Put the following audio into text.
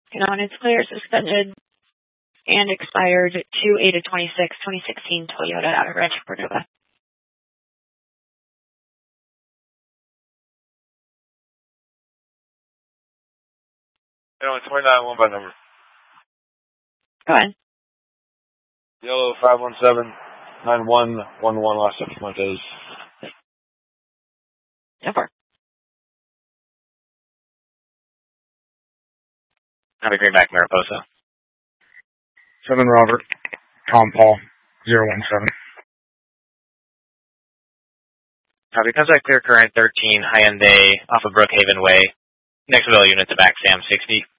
And it's clear, suspended, and expired 2/8/26, 2016 Toyota out of Rancho Cordova. It's 29, one by number. Go ahead. Yellow 517-9111, last up Montez. Over. Have a Greenback, Mariposa. 7 Robert, Tom Paul, 017. Because I clear current 13, Hyundai off of Brookhaven Way. Next available unit to back Sam 60.